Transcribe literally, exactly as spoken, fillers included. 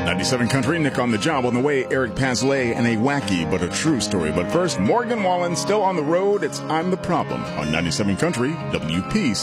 ninety-seven Country, Nick on the job. On the way, Eric Paslay and a wacky but a true story. But first, Morgan Wallen still on the road. It's I'm the Problem on ninety-seven Country, W P